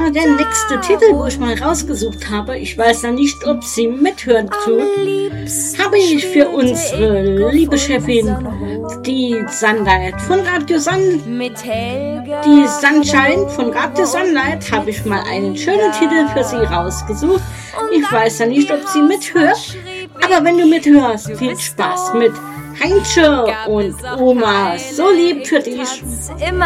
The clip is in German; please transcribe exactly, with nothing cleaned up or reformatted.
mal der nächste Titel, wo ich mal rausgesucht habe. Ich weiß ja nicht, ob sie mithören tut. Habe ich für unsere liebe Chefin, die Sunlight von Radio Sun, die Sunshine von Radio Sunlight, habe ich mal einen schönen Titel für sie rausgesucht. Ich weiß ja nicht, ob sie mithört, aber wenn du mithörst, viel Spaß mit Heinze und Oma, so lieb für dich.